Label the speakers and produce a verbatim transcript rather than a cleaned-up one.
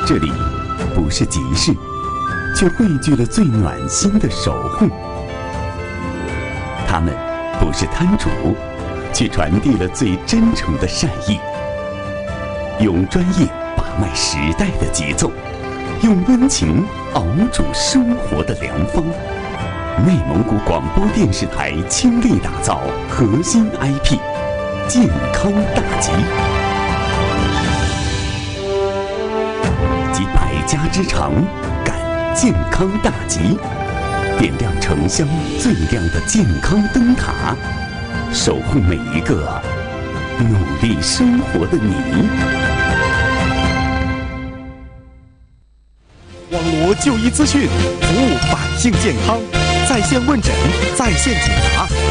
Speaker 1: 这里不是集市，却汇聚了最暖心的守护。他们不是摊主，却传递了最真诚的善意。用专业把脉时代的节奏，用温情熬煮生活的良方。内蒙古广播电视台倾力打造核心 I P， 健康大集。集百家之长，赶健康大集，点亮城乡最亮的健康灯塔，守护每一个努力生活的你。
Speaker 2: 网罗就医资讯，服务百姓健康，在线问诊，在线解答，